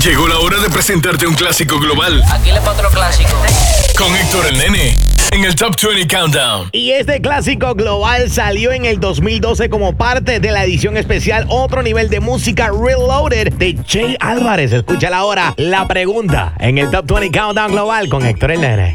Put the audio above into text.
Llegó la hora de presentarte un clásico global. Aquí le pa' otro clásico. Con Héctor el Nene en el Top 20 Countdown. Y este clásico global salió en el 2012 como parte de la edición especial Otro Nivel de Música Reloaded de Jay Álvarez. Escúchala ahora. La pregunta en el Top 20 Countdown Global con Héctor el Nene.